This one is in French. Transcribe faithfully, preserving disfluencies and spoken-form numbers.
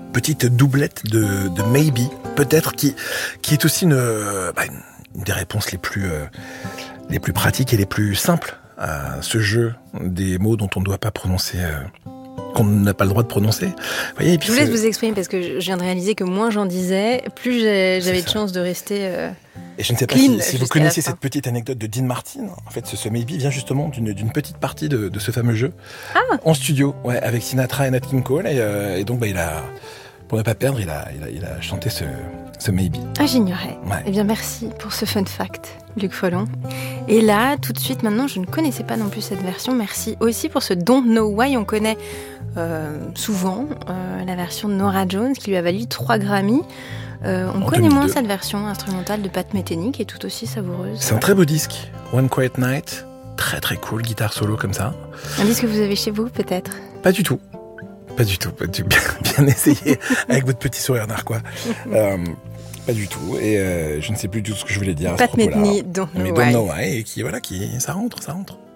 petite doublette de, de Maybe, peut-être, qui, qui est aussi une, bah, une des réponses les plus, euh, les plus pratiques et les plus simples à ce jeu des mots dont on ne doit pas prononcer, euh, qu'on n'a pas le droit de prononcer. Vous voyez, et puis je vous laisse c'est... vous exprimer parce que je viens de réaliser que moins j'en disais, plus j'ai, j'avais de chance de rester euh, Et je ne sais pas clean si, si vous jusqu'à connaissiez la fin. cette petite anecdote de Dean Martin. En fait, ce, ce Maybe vient justement d'une, d'une petite partie de, de ce fameux jeu. Ah. En studio, ouais, avec Sinatra et Nat King Cole. Et, euh, et donc, bah, il a, pour ne pas perdre, il a, il a, il a chanté ce, ce Maybe. Ah, j'ignorais. Ouais. Eh bien, merci pour ce fun fact, Luc Frelon. Et là, tout de suite, maintenant, je ne connaissais pas non plus cette version. Merci aussi pour ce Don't Know Why. On connaît euh, souvent euh, la version de Norah Jones qui lui a valu trois Grammys. Euh, on En connaît deux mille deux. moins cette version instrumentale de Pat Metheny qui est tout aussi savoureuse. C'est un très beau disque. One Quiet Night. Très très cool, guitare solo comme ça. Un disque que vous avez chez vous, peut-être? Pas du tout. Pas du tout. Pas du tout. Bien, bien essayé avec votre petit sourire narquois. euh, pas du tout. Et euh, je ne sais plus du tout ce que je voulais dire à ce Pat propos-là. Metheny, Don't Know Mais Why. Don't Know Why. Et qui, voilà, qui, ça rentre, ça rentre.